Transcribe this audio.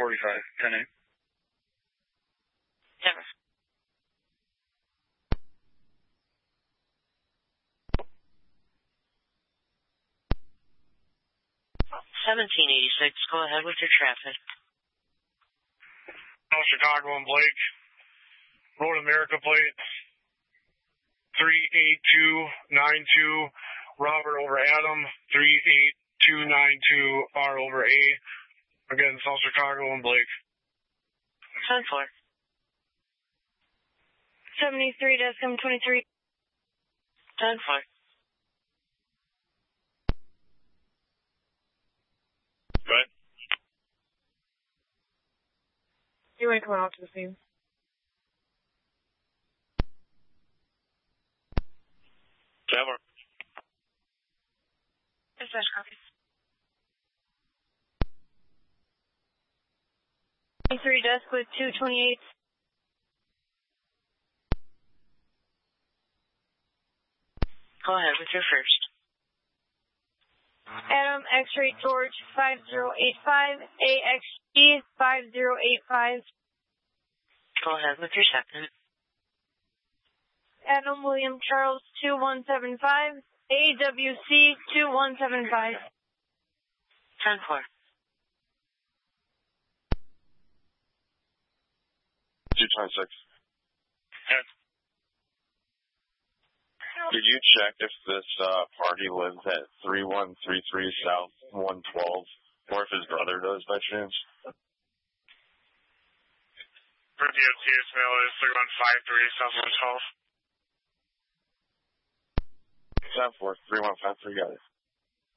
45, 10-8. Never. $17.86. Go ahead with your traffic. South Chicago and Blake. Road America plate. 38292. Robert over Adam. 38292. R over A. Again, South Chicago and Blake. 10-4. 73-723. 10-4. Go ahead. You ain't coming out to the scene. Never. Dispatch copy. 23 desk with 228. Go ahead with your first. Adam X-ray George 5085. AXG 5085. Go ahead with your second. Adam William Charles 2175. AWC 2175. 10-4. 226. Yes. Did you check if this party lives at 3133 South 112, or if his brother does by chance? For DOT, his mail is 3153 South 112. 7-4, 3153, got it.